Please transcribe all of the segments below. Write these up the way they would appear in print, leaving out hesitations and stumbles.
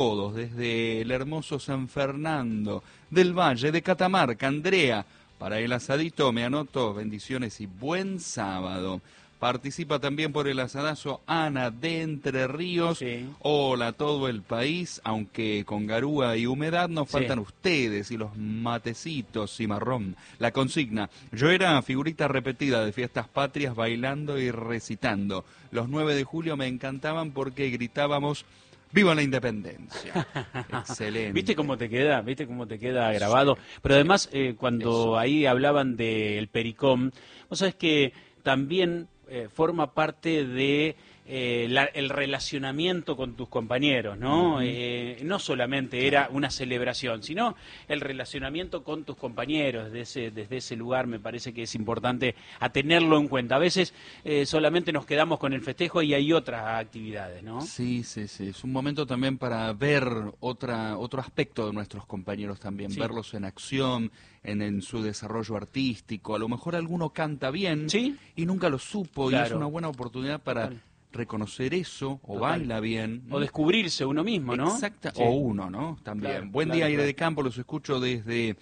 todos, desde el hermoso San Fernando, del Valle, de Catamarca. Andrea, para el asadito me anoto, bendiciones y buen sábado. Participa también por el asadazo Ana de Entre Ríos. Sí. Hola a todo el país, aunque con garúa y humedad nos faltan ustedes y los matecitos y marrón. La consigna: yo era figurita repetida de fiestas patrias bailando y recitando. Los 9 de julio me encantaban porque gritábamos ¡viva la independencia! Excelente. ¿Viste cómo te queda grabado? Pero además, cuando ahí hablaban del Pericom, vos sabés que también forma parte de el relacionamiento con tus compañeros, ¿no? No solamente era una celebración, sino el relacionamiento con tus compañeros. Desde ese lugar me parece que es importante a tenerlo en cuenta. A veces solamente nos quedamos con el festejo y hay otras actividades, ¿no? Sí, sí, sí. Es un momento también para ver otro aspecto de nuestros compañeros también, verlos en acción, en su desarrollo artístico. A lo mejor alguno canta bien y nunca lo supo, y es una buena oportunidad para reconocer eso, o baila bien, o descubrirse uno mismo, ¿no? Exacto, o uno, ¿no? También. Buen día, Aire de Campo, los escucho desde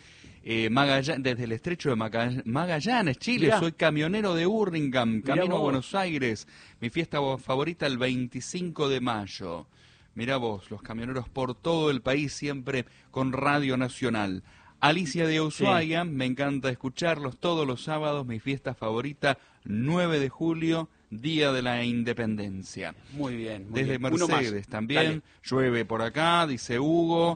desde el estrecho de Magallanes, Chile. Mirá. Soy camionero de Hurlingham, Mirá camino a vos. Buenos Aires. Mi fiesta favorita el 25 de mayo. Mirá vos, los camioneros por todo el país, siempre con Radio Nacional. Alicia de Ushuaia, me encanta escucharlos todos los sábados. Mi fiesta favorita, 9 de julio, Día de la Independencia. Muy bien. Desde bien. Uno Mercedes más. también, Dale. llueve por acá, dice Hugo.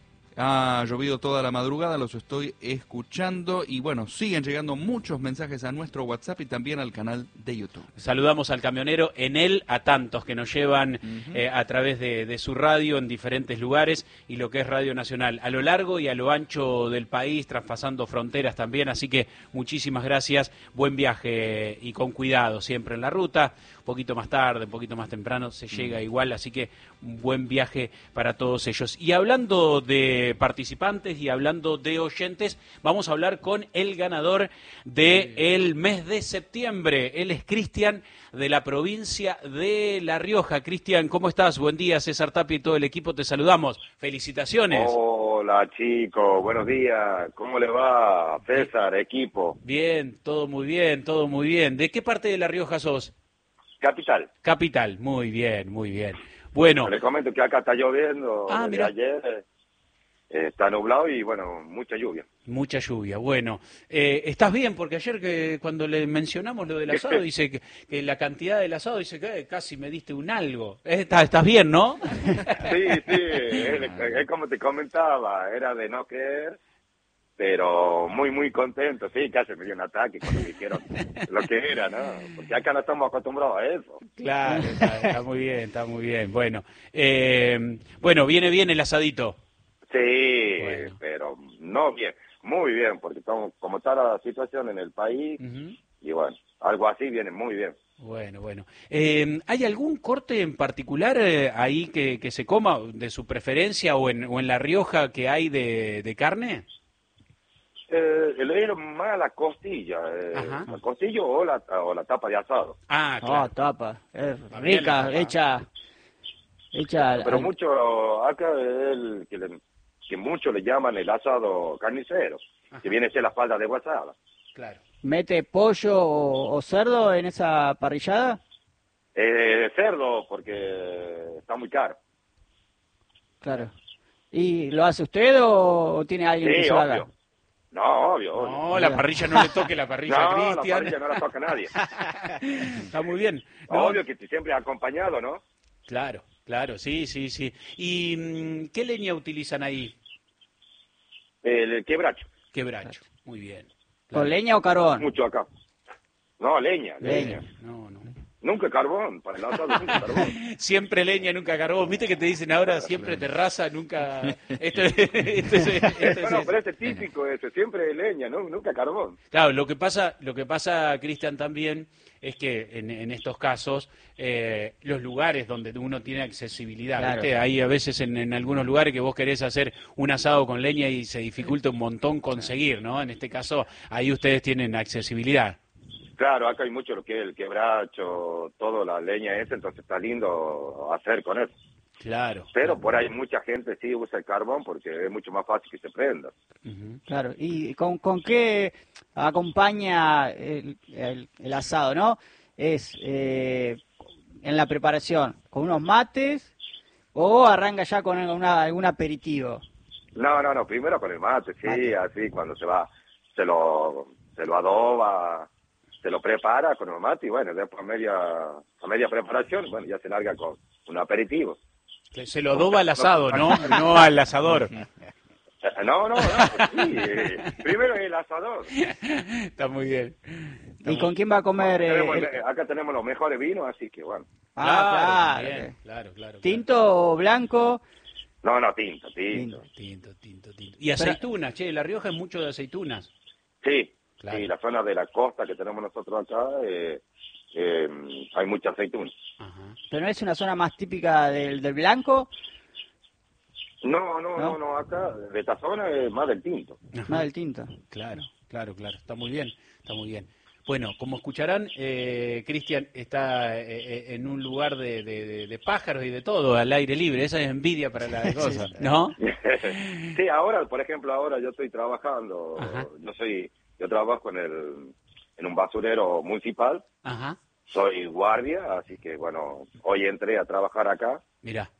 Ha llovido toda la madrugada, los estoy escuchando. Y bueno, siguen llegando muchos mensajes a nuestro WhatsApp y también al canal de YouTube. Saludamos al camionero, en él a tantos que nos llevan a través de su radio en diferentes lugares, y lo que es Radio Nacional a lo largo y a lo ancho del país, traspasando fronteras también. Así que muchísimas gracias, buen viaje y con cuidado siempre en la ruta. Un poquito más tarde, un poquito más temprano se llega igual, así que un buen viaje para todos ellos. Y hablando de participantes y hablando de oyentes, vamos a hablar con el ganador del mes de septiembre. Él es Cristian, de la provincia de La Rioja. Cristian, ¿cómo estás? Buen día, César Tapia y todo el equipo, te saludamos. Felicitaciones. Hola chicos, buenos días. ¿Cómo le va, César, equipo? Bien, todo muy bien, todo muy bien. ¿De qué parte de La Rioja sos? Capital. Capital, muy bien, muy bien. Bueno. Le comento que acá está lloviendo desde mira. ayer, está nublado y bueno, mucha lluvia. Mucha lluvia, bueno. ¿Estás bien? Porque ayer cuando le mencionamos lo del asado, dice que la cantidad del asado, dice que casi me diste un algo. ¿Estás bien, no? Sí, es como te comentaba, era de no creer, pero muy, muy contento. Sí, casi me dio un ataque cuando dijeron lo que era, ¿no? Porque acá no estamos acostumbrados a eso. Claro, está muy bien, está muy bien. Bueno, bueno, viene bien el asadito. Sí, bueno. Pero no bien, muy bien, porque estamos, como está la situación en el país, y bueno, algo así viene muy bien. Bueno, bueno. ¿Hay algún corte en particular ahí que se coma, de su preferencia, o en La Rioja, que hay de carne? Le dieron más la costilla, la costilla o la tapa de asado. Ah, claro. Oh, tapa, rica, hecha. Pero mucho, acá es el que muchos le llaman el asado carnicero, que viene a ser la falda de guasada. Claro. ¿Mete pollo o cerdo en esa parrillada? Cerdo, porque está muy caro. Claro. ¿Y lo hace usted o tiene alguien que se lo haga? No, obvio. No, la parrilla no le toque la parrilla a Cristian. No, la parrilla no la toca a nadie. Está muy bien. No. Obvio que siempre acompañado, ¿no? Claro, claro, sí. ¿Y qué leña utilizan ahí? El quebracho. Quebracho, muy bien. Claro. ¿Con leña o carbón? Mucho acá. No, leña. No. Nunca carbón, para el asado nunca carbón. Siempre leña, nunca carbón. ¿Viste que te dicen ahora siempre terraza, nunca... Esto Bueno, pero este típico ese, siempre leña, ¿no? Nunca carbón. Claro, lo que pasa, Cristian, también es que en estos casos los lugares donde uno tiene accesibilidad, claro. ¿viste? Hay a veces en algunos lugares que vos querés hacer un asado con leña y se dificulta un montón conseguir, ¿no? En este caso, ahí ustedes tienen accesibilidad. Claro, acá hay mucho lo que es el quebracho, toda la leña esa, entonces está lindo hacer con eso. Claro. Pero por ahí mucha gente sí usa el carbón porque es mucho más fácil que se prenda. Claro, ¿y con qué acompaña el asado, no? Es en la preparación, ¿con unos mates o arranca ya con algún aperitivo? No, primero con el mate, sí, así cuando se lo adoba, se lo prepara con el mate y bueno, después a media preparación, bueno, ya se larga con un aperitivo. Se lo adoba al asado, ¿no? No al asador. No, sí, primero el asador. Está muy bien. ¿Y con quién va a comer? Acá tenemos los mejores vinos, así que bueno. Claro. Bien, claro. ¿Tinto o blanco? No, tinto. Tinto. Y aceitunas, che, La Rioja es mucho de aceitunas. Sí, claro. Sí, la zona de la costa que tenemos nosotros acá, hay mucha aceituna. Ajá. ¿Pero no es una zona más típica del blanco? No, acá de esta zona es más del tinto. Ajá. Más del tinto. Claro. Está muy bien. Bueno, como escucharán, Cristian está en un lugar de pájaros y de todo, al aire libre. Esa es envidia para la cosa, ¿no? Sí, ahora, por ejemplo, yo estoy trabajando. Ajá. Yo trabajo en un basurero municipal. Ajá. Soy guardia, así que bueno, hoy entré a trabajar acá. Mirá.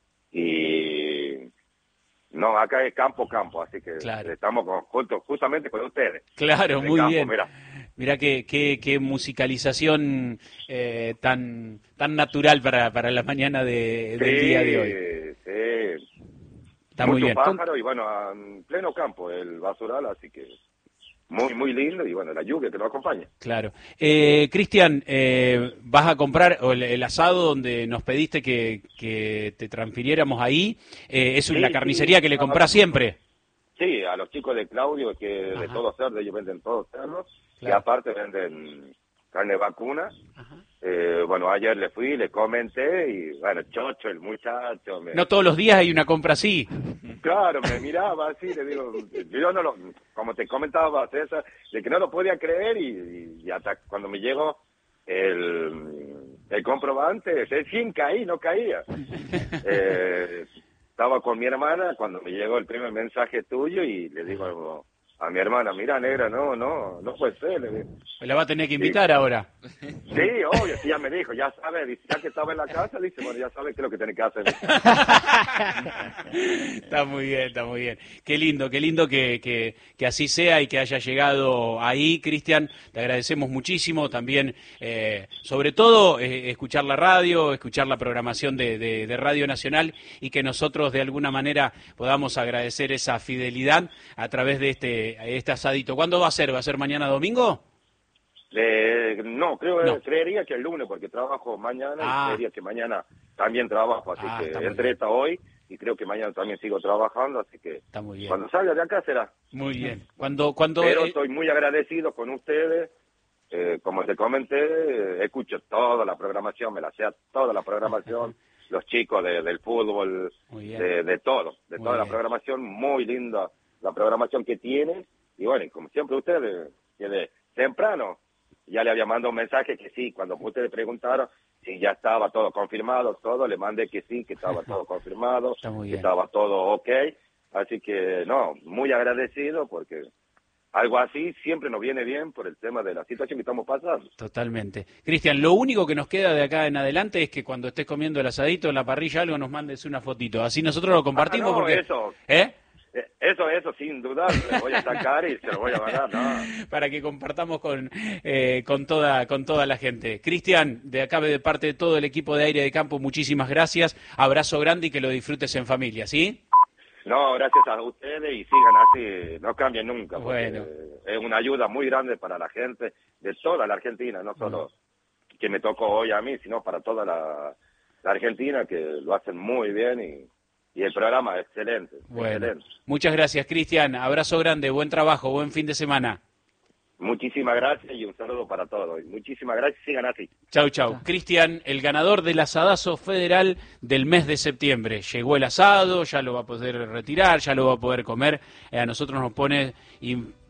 Y no, acá es campo, así que claro. Estamos justamente con ustedes. Claro, muy campo, bien. Mirá qué musicalización tan natural para la mañana del día de hoy. Sí. Está Mucho muy bien. pájaro y bueno, en pleno campo el basural, así que muy lindo y bueno, la lluvia que nos acompaña. Claro. Cristian, ¿vas a comprar el asado donde nos pediste que te transfiriéramos ahí? ¿Es una carnicería que le comprás siempre? Sí, a los chicos de Claudio, que Ajá. de todos cerdos, ellos venden todos cerdos, Claro. y aparte venden carne vacuna. Ajá. Bueno, ayer le fui, le comenté, y bueno, chocho el muchacho. No todos los días hay una compra así. Claro, me miraba así, le digo, yo no como te comentaba César, de que no lo podía creer y hasta cuando me llegó el comprobante, recién no caía. Estaba con mi hermana cuando me llegó el primer mensaje tuyo y le digo a mi hermana, mira negra, no puede ser. Le digo. Me la va a tener que invitar ahora. Sí, obvio, sí, ya me dijo, ya sabe, dice, ya que estaba en la casa, dice, bueno, ya sabe qué es lo que tiene que hacer. Está muy bien. Qué lindo que así sea y que haya llegado ahí, Cristian. Te agradecemos muchísimo también, sobre todo, escuchar la radio, escuchar la programación de Radio Nacional y que nosotros de alguna manera podamos agradecer esa fidelidad a través de este asadito. ¿Cuándo va a ser? ¿Va a ser mañana domingo? Creería que el lunes, porque trabajo mañana y creería que mañana también trabajo, así que entré hasta hoy y creo que mañana también sigo trabajando, así que está muy bien. Cuando salga de acá será. Muy bien. Pero estoy muy agradecido con ustedes, como te comenté, escucho toda la programación, me la sé toda la programación, los chicos del fútbol, de toda la programación, muy linda la programación que tienen, y bueno, y como siempre ustedes, desde temprano, ya le había mandado un mensaje que sí, cuando ustedes preguntaron si ya estaba todo confirmado, le mandé que sí, que estaba todo confirmado, que estaba todo ok, así que no, muy agradecido porque algo así siempre nos viene bien por el tema de la situación que estamos pasando. Totalmente. Cristian, lo único que nos queda de acá en adelante es que cuando estés comiendo el asadito en la parrilla algo nos mandes una fotito, así nosotros lo compartimos porque... Eso sin duda, lo voy a sacar y se lo voy a mandar, ¿no? Para que compartamos con toda la gente. Cristian, de acá de parte de todo el equipo de Aire de Campo, muchísimas gracias, abrazo grande y que lo disfrutes en familia, ¿sí? No, gracias a ustedes y sigan así, no cambien nunca, porque bueno. Es una ayuda muy grande para la gente de toda la Argentina, no solo que me tocó hoy a mí, sino para toda la Argentina, que lo hacen muy bien y el programa es excelente. Bueno, excelente. Muchas gracias, Cristian. Abrazo grande, buen trabajo, buen fin de semana. Muchísimas gracias y un saludo para todos. Muchísimas gracias, sigan así. Chau. Cristian, el ganador del asadazo federal del mes de septiembre. Llegó el asado, ya lo va a poder retirar, ya lo va a poder comer. A nosotros nos pone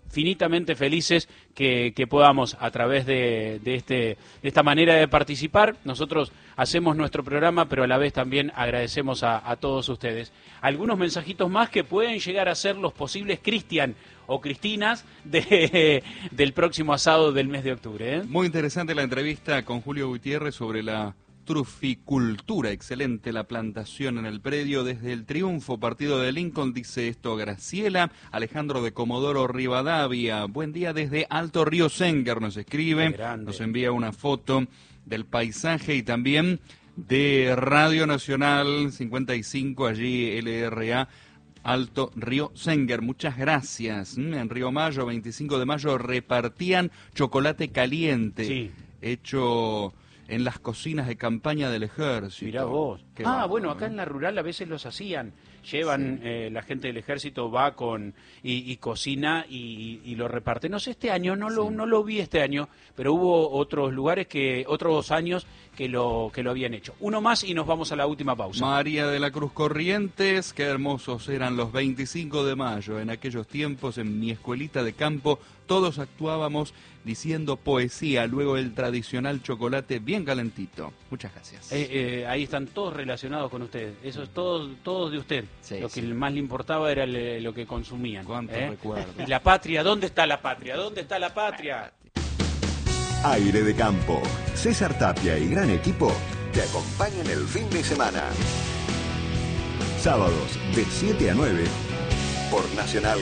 finitamente felices que podamos, a través de esta manera de participar. Nosotros hacemos nuestro programa, pero a la vez también agradecemos a todos ustedes. Algunos mensajitos más que pueden llegar a ser los posibles Cristian o Cristinas del próximo asado del mes de octubre, ¿eh? Muy interesante la entrevista con Julio Gutiérrez sobre la truficultura. Excelente la plantación en el predio desde el triunfo, partido de Lincoln, dice esto Graciela. Alejandro de Comodoro Rivadavia, buen día desde Alto Río Sengar, nos escribe, nos envía una foto del paisaje y también de Radio Nacional 55, allí LRA, Alto Río Sengar. Muchas gracias. En Río Mayo, 25 de mayo, repartían chocolate caliente, hecho en las cocinas de campaña del ejército. Mirá vos. Bueno, acá en la rural a veces los hacían. Llevan, la gente del ejército va y cocina y lo reparte. No sé, este año, no lo vi este año, pero hubo otros lugares otros años que lo habían hecho. Uno más y nos vamos a la última pausa. María de la Cruz Corrientes, qué hermosos eran los 25 de mayo. En aquellos tiempos, en mi escuelita de campo, todos actuábamos diciendo poesía, luego el tradicional chocolate bien calentito. Muchas gracias. Ahí están todos relacionados con ustedes. Eso es todos de usted. Lo que más le importaba era lo que consumían. Cuánto recuerdo. Y la patria, ¿dónde está la patria? ¿Dónde está la patria? Aire de campo. César Tapia y gran equipo te acompañan el fin de semana. Sábados de 7 a 9 por Nacional.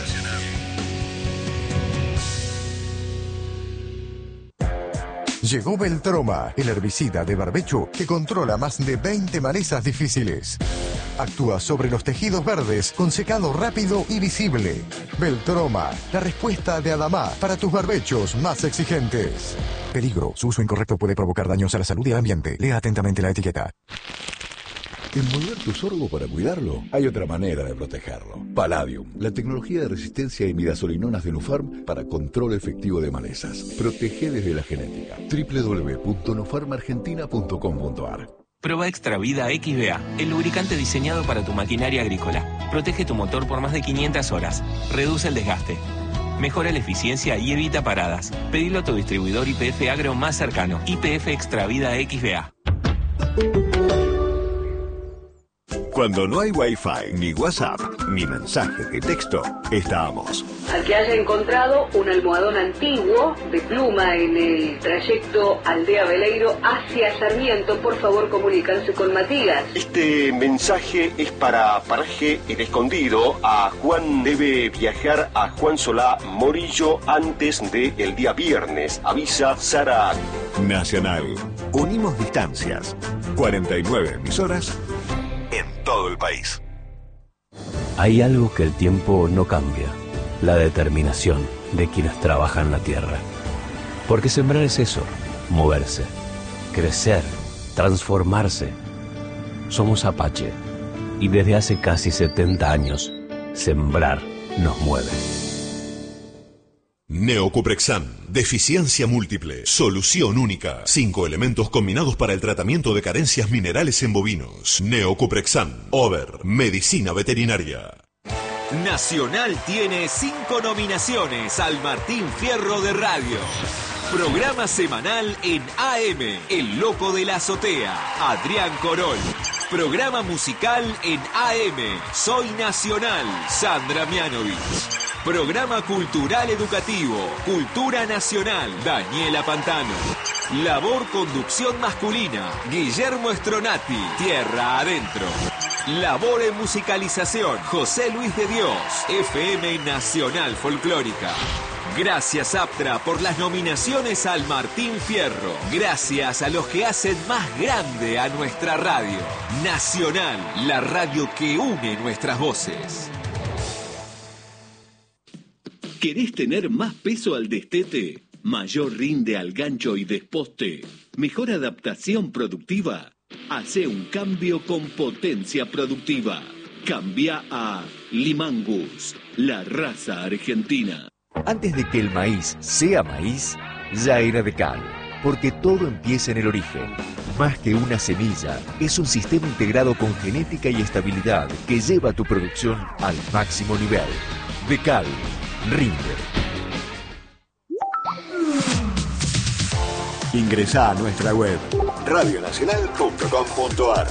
Llegó Beltroma, el herbicida de barbecho que controla más de 20 malezas difíciles. Actúa sobre los tejidos verdes con secado rápido y visible. Beltroma, la respuesta de Adamá para tus barbechos más exigentes. Peligro, su uso incorrecto puede provocar daños a la salud y al ambiente. Lea atentamente la etiqueta. Envolver tu sorgo para cuidarlo, hay otra manera de protegerlo. Palladium, la tecnología de resistencia a imidazolinonas de Nufarm para control efectivo de malezas. Protege desde la genética. www.nufarmargentina.com.ar. Proba Extravida XVA, el lubricante diseñado para tu maquinaria agrícola. Protege tu motor por más de 500 horas. Reduce el desgaste. Mejora la eficiencia y evita paradas. Pedilo a tu distribuidor YPF Agro más cercano. YPF Extravida XVA. Cuando no hay Wi-Fi, ni WhatsApp, ni mensaje de texto, estamos. Al que haya encontrado un almohadón antiguo de pluma en el trayecto Aldea Veleiro hacia Sarmiento, por favor comunícanse con Matías. Este mensaje es para Paraje El Escondido. A Juan debe viajar a Juan Solá Morillo antes del día viernes. Avisa Sara. Nacional. Unimos distancias. 49 emisoras en todo el país. Hay algo que el tiempo no cambia: la determinación de quienes trabajan la tierra. Porque sembrar es eso, moverse, crecer, transformarse. Somos Apache y desde hace casi 70 años, sembrar nos mueve. Neocuprexan, deficiencia múltiple, solución única. 5 elementos combinados para el tratamiento de carencias minerales en bovinos. Neocuprexan, Over, medicina veterinaria. Nacional tiene 5 nominaciones al Martín Fierro de Radio. Programa semanal en AM, El Loco de la Azotea, Adrián Corol. Programa musical en AM, Soy Nacional, Sandra Mianovich. Programa cultural educativo, Cultura Nacional, Daniela Pantano. Labor conducción masculina, Guillermo Stronati, Tierra Adentro. Labor en musicalización, José Luis de Dios, FM Nacional Folclórica. Gracias Aptra por las nominaciones al Martín Fierro. Gracias a los que hacen más grande a nuestra radio. Nacional, la radio que une nuestras voces. ¿Querés tener más peso al destete? ¿Mayor rinde al gancho y desposte? ¿Mejor adaptación productiva? Hace un cambio con potencia productiva. Cambia a Limangus, la raza argentina. Antes de que el maíz sea maíz, ya era Decal, porque todo empieza en el origen. Más que una semilla, es un sistema integrado con genética y estabilidad que lleva tu producción al máximo nivel. Decal rinde. Ingresá a nuestra web radionacional.com.ar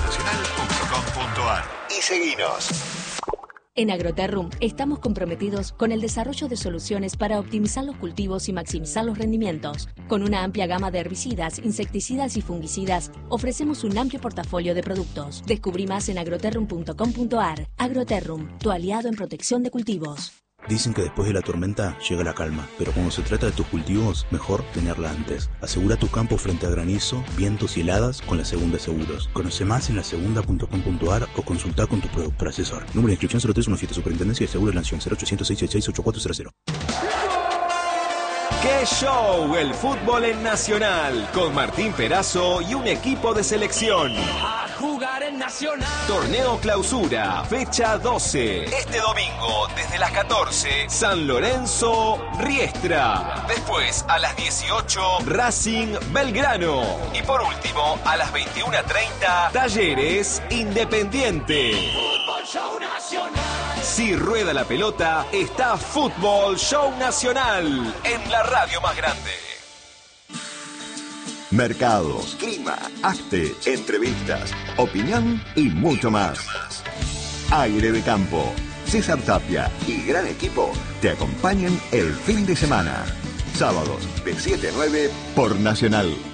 y seguinos. En Agroterrum estamos comprometidos con el desarrollo de soluciones para optimizar los cultivos y maximizar los rendimientos. Con una amplia gama de herbicidas, insecticidas y fungicidas, ofrecemos un amplio portafolio de productos. Descubrí más en agroterrum.com.ar. Agroterrum, tu aliado en protección de cultivos. Dicen que después de la tormenta llega la calma, pero cuando se trata de tus cultivos, mejor tenerla antes. Asegura tu campo frente a granizo, vientos y heladas con La Segunda Seguros. Conoce más en lasegunda.com.ar o consulta con tu productor asesor. Número de inscripción 0317, Superintendencia de Seguros de la Nación, 0800 666 8400. ¡Qué show! El fútbol en Nacional, con Martín Perazo y un equipo de selección. A jugar en Nacional. Torneo Clausura, fecha 12. Este domingo, desde las 14, San Lorenzo, Riestra. Después, a las 18, Racing, Belgrano. Y por último, a las 21:30, Talleres, Independiente. Fútbol Show Nacional. Si rueda la pelota, está Fútbol Show Nacional en la radio más grande. Mercados, clima, arte, entrevistas, opinión y mucho más. Aire de Campo. César Tapia y gran equipo te acompañan el fin de semana. Sábados de 7 a 9 por Nacional.